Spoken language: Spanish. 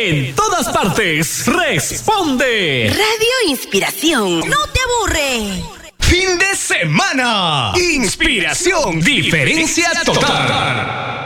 En todas partes, responde. Radio Inspiración. No te aburre. Fin de semana. Inspiración, diferencia total.